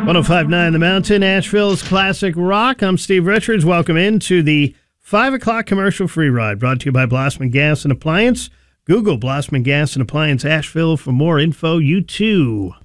105.9 The Mountain, Asheville's classic rock. I'm Steve Richards. Welcome into the 5 o'clock commercial-free ride, brought to you by Blossman Gas and Appliance. Google Blossman Gas and Appliance Asheville for more info. You too